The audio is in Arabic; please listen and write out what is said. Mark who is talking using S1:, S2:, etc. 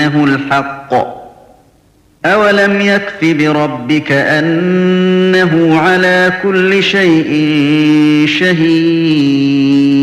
S1: الحق أولم يكف بربك أنه على كل شيء شهيد